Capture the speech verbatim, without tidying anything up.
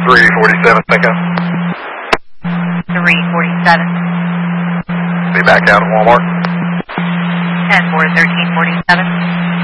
three forty-seven, Echo. three forty-seven. Be back out of Walmart. ten four thirteen forty-seven.